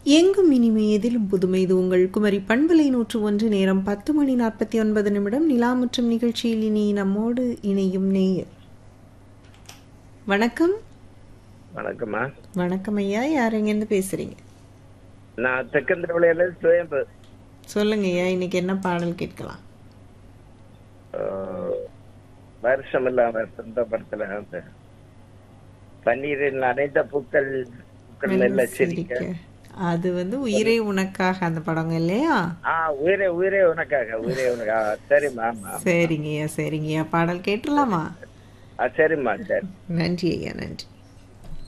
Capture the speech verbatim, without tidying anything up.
எங்கும் இனிமை எதிலும் புதுமை. இது உங்கள் குமரி பண்பலை நூற்று ஒன்று. நேரம் பத்து மணி நாற்பத்தி ஒன்பது நிமிடம். நிலா மற்றும் நிகழ்ச்சியில் இனி நம்மோடு இணையும் நேயர். வணக்கம். வணக்கம்மா. வணக்கம் ஐயா, யார் எங்கேருந்து பேசுறீங்க? நான் தெக்கந்திரவளையில சுயம்பு. சொல்லுங்க ஐயா, இன்னைக்கு என்ன பாடல் கேட்கலாம்? வருஷம் இல்லாம சொந்த படத்துல அந்த பன்னீரில் அனைத்த பூக்கள் பூக்கள் மெல்ல சிரிக்க. அது வந்து உயிரே உனக்காக அந்த படங்க இல்லையா? ஆஹ் உயிரே உயிரே உனக்காக உயிரே உனக்காக. சரிம்மா. சரிங்கய்யா சரிங்கய்யா, பாடல் கேட்டுலாமா? சரிம்மா சரி. நன்றி ஐயா, நன்றி.